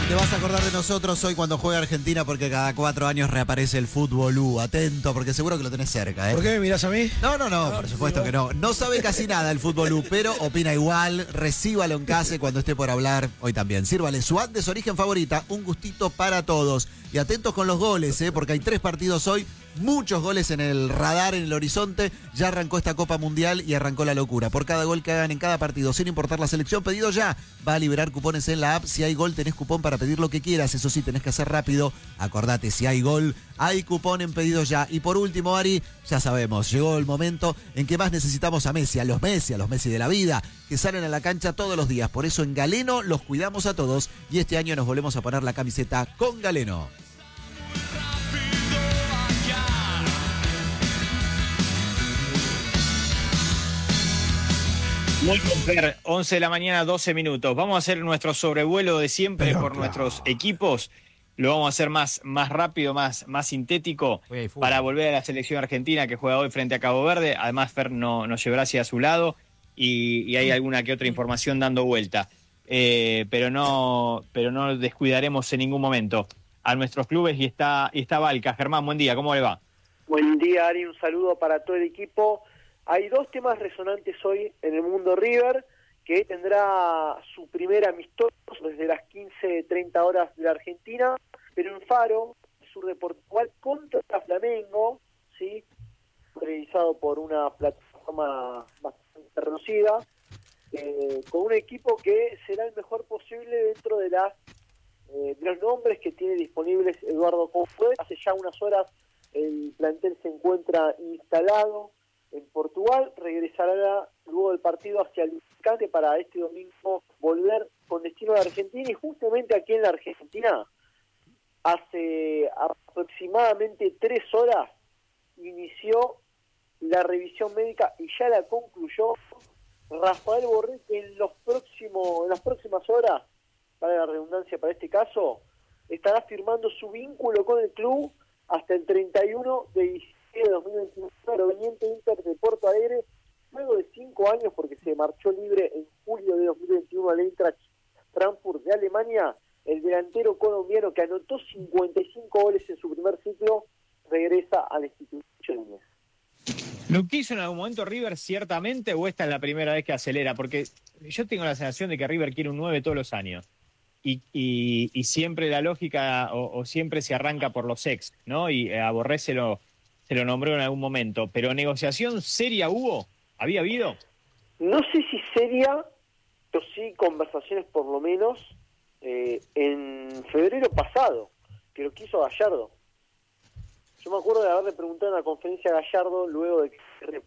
Te vas a acordar de nosotros hoy cuando juega Argentina porque cada 4 años reaparece el fútbol. Atento, porque seguro que lo tenés cerca, ¿eh? ¿Por qué me mirás a mí? No, por supuesto que no. No sabe casi nada el fútbol, pero opina igual. Recíbalo en casa cuando esté por hablar. Hoy también. Sírvale su Andes Origen favorita. Un gustito para todos. Y atentos con los goles, porque hay 3 partidos hoy. Muchos goles en el radar, en el horizonte. Ya arrancó esta Copa Mundial y arrancó la locura. Por cada gol que hagan en cada partido, sin importar la selección, pedido ya. Va a liberar cupones en la app. Si hay gol, tenés cupón para pedir lo que quieras. Eso sí, tenés que hacer rápido. Acordate, si hay gol, hay cupón en pedido ya. Y por último, Ari, ya sabemos, llegó el momento en que más necesitamos a Messi, a los Messi de la vida, que salen a la cancha todos los días. Por eso en Galeno los cuidamos a todos. Y este año nos volvemos a poner la camiseta con Galeno. Muy bien, Fer, 11 de la mañana, 12 minutos. Vamos a hacer nuestro sobrevuelo de siempre por nuestros equipos. Lo vamos a hacer más rápido, más sintético, para volver a la selección argentina que juega hoy frente a Cabo Verde. Además, Fer nos llevará hacia su lado y hay alguna que otra información dando vuelta. Pero no descuidaremos en ningún momento a nuestros clubes y está Valca. Germán, buen día, ¿cómo le va? Buen día, Ari, un saludo para todo el equipo. Hay 2 temas resonantes hoy en el mundo River, que tendrá su primer amistoso desde las 15:30 horas de la Argentina, pero en Faro, sur de Portugal, contra Flamengo, ¿sí? Realizado por una plataforma bastante reducida, con un equipo que será el mejor posible dentro de los nombres que tiene disponibles Eduardo Coudet. Hace ya unas horas el plantel se encuentra instalado en Portugal, regresará luego del partido hacia Alicante para este domingo volver con destino a Argentina. Y justamente aquí en la Argentina, hace aproximadamente 3 horas, inició la revisión médica y ya la concluyó Rafael Borré, que en las próximas horas, para la redundancia para este caso, estará firmando su vínculo con el club hasta el 31 de diciembre de 2021, proveniente Inter de Porto Alegre, luego de 5 años, porque se marchó libre en julio de 2021 al Eintracht Frankfurt de Alemania. El delantero colombiano, que anotó 55 goles en su primer ciclo, regresa a la institución. ¿Lo quiso en algún momento River ciertamente o esta es la primera vez que acelera? Porque yo tengo la sensación de que River quiere un 9 todos los años. Y siempre la lógica o siempre se arranca por los ex, ¿no? Y a Borré se lo nombró en algún momento. ¿Pero negociación seria hubo? ¿Había habido? No sé si seria, pero sí conversaciones por lo menos en febrero pasado, que lo quiso Gallardo. Yo me acuerdo de haberle preguntado en la conferencia a Gallardo, luego de que